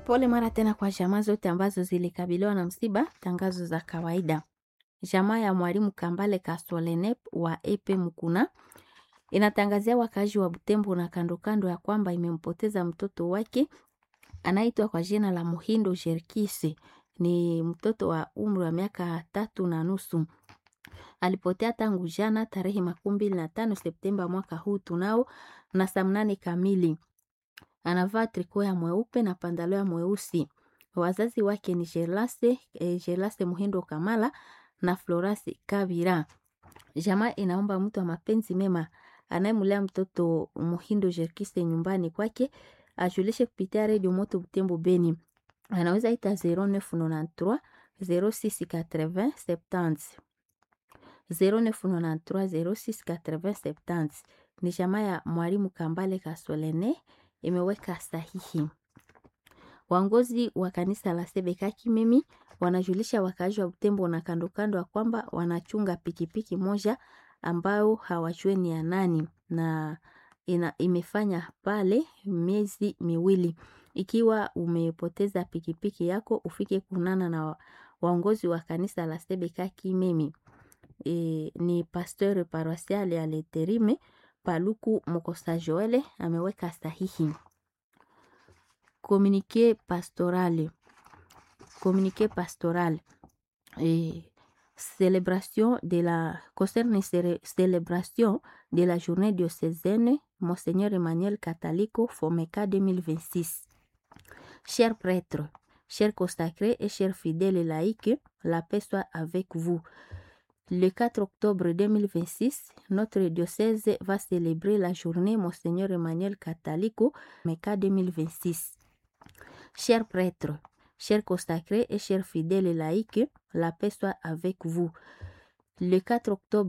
Pole mara tena kwa jamaa zote ambazo zilikabiliwa na msiba. Tangazo za kawaida. Jamaa ya mwalimu Kambale Kasolenep wa Epe Mukuna inatangazia wakazi wa Butembo na kando kando ya kwamba imempoteza mtoto wake anaitwa kwa jina la Muhindo Jerkisi. Ni mtoto wa umri wa miaka 3.5. Alipotea tangu jana tarehe 25 Septemba mwaka huu tunao na saa 8 kamili. Anavaa triko ya mweupe na pandalo ya mweusi. Wazazi wake ni Jelase Muhindo Kamala na Florence Kabira. Jamaa inaomba mtu wa mapenzi mema anayemlea mtoto Muhindo Jerkise nyumbani kwake ajulishe kupitia Radio Moto Butembo Beni. Anaweza ita 0993 0680 70 0993 0680 70. Ni jamaa ya mwalimu Kambale Kasolene imeweka sahihi. Waongozi wa kanisa la Sebeka Kimemi wanajulisha wakazi wa Butembo na kando kando ya kwamba wanachunga pikipiki moja ambao hawajui ni ya nani na imefanya pale miezi miwili. Ikiwa umepoteza pikipiki yako ufike kunana na waongozi wa kanisa la Sebeka Kimemi. Ni pasteur paroisial ya Leterime Paluku Mokosa Joele ameweka sahihi. Communiqué pastoral. Célébration de la journée diocésaine Monseigneur Emmanuel Catalico Fomeka 2026. Chers prêtres, chers consacrés et chers fidèles laïcs, la paix soit avec vous. Le 4 octobre 2026, notre diocèse va célébrer la journée Monseigneur Emmanuel Catalico Fomeka 2026. Chers prêtres, chers consacrés et chers fidèles laïcs, la paix soit avec vous. Le 4 octobre